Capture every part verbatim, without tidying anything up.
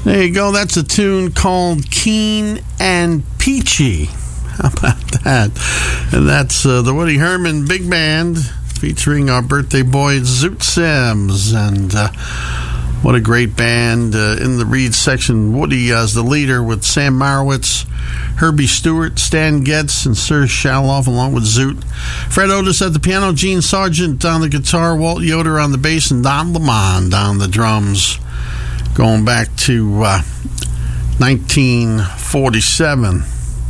There you go. That's a tune called Keen and Peachy. How about that? And that's uh, the Woody Herman Big Band featuring our birthday boy Zoot Sims. And uh, what a great band. Uh, in the Reed section, Woody as the leader with Sam Marowitz, Herbie Stewart, Stan Getz, and Sir Shaloff, along with Zoot. Fred Otis at the piano, Gene Sargent on the guitar, Walt Yoder on the bass, and Don Lemon on the drums. Going back to uh, nineteen forty-seven.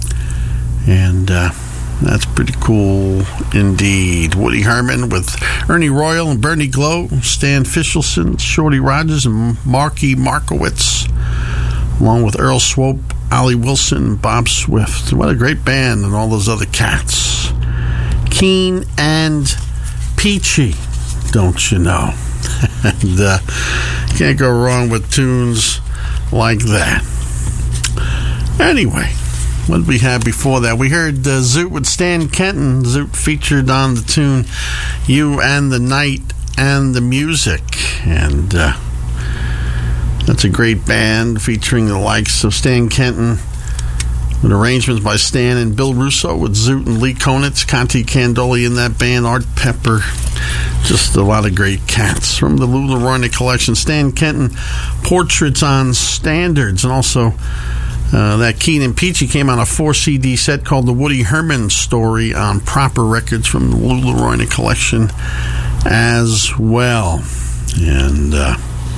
And uh, that's pretty cool indeed. Woody Herman with Ernie Royal and Bernie Glow, Stan Fishelson, Shorty Rogers, and Marky Markowitz, along with Earl Swope, Ollie Wilson, and Bob Swift. What a great band, and all those other cats. Keen and Peachy, don't you know? And uh, can't go wrong with tunes like that. Anyway, what did we have before that? We heard uh, Zoot with Stan Kenton. Zoot featured on the tune You and the Night and the Music. And uh, that's a great band featuring the likes of Stan Kenton, with arrangements by Stan and Bill Russo, with Zoot and Lee Konitz, Conte Candoli in that band, Art Pepper. Just a lot of great cats. From the Lou Lorena collection, Stan Kenton, Portraits on Standards, and also uh, that Keen and Peachy came on a four C D set called The Woody Herman Story on Proper Records from the Lou Lorena collection as well. And uh,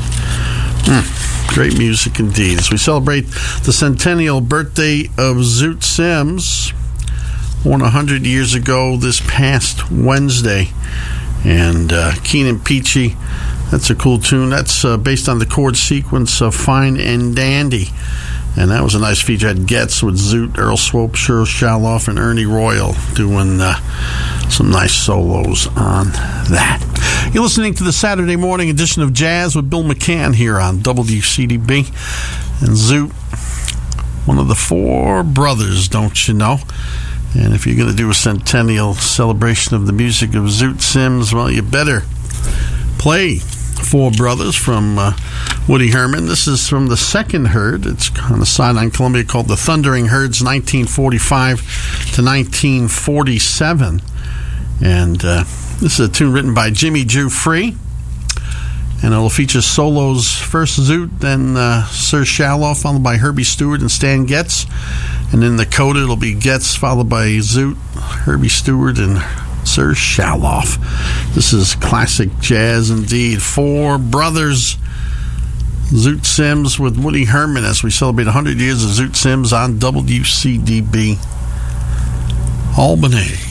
hmm, great music indeed. As we celebrate the centennial birthday of Zoot Sims, born one hundred years ago this past Wednesday. And uh, Keen and Peachy, that's a cool tune. That's uh, based on the chord sequence of Fine and Dandy. And that was a nice feature. Had Getz with Zoot, Earl Swope, Sher Shaloff, and Ernie Royal doing uh, some nice solos on that. You're listening to the Saturday morning edition of Jazz with Bill McCann here on W C D B. And Zoot, one of the four brothers, don't you know? And if you're going to do a centennial celebration of the music of Zoot Sims, well, you better play Four Brothers from uh, Woody Herman. This is from the second herd. It's on the side on Columbia called The Thundering Herds, nineteen forty-five to nineteen forty-seven. And uh, this is a tune written by Jimmy Jew Free. And it'll feature solos, first Zoot, then uh, Sir Shaloff, followed by Herbie Stewart and Stan Getz. And in the coda, it'll be Getz, followed by Zoot, Herbie Stewart, and Sir Shaloff. This is classic jazz indeed. Four Brothers, Zoot Sims with Woody Herman, as we celebrate one hundred years of Zoot Sims on W C D B Albany.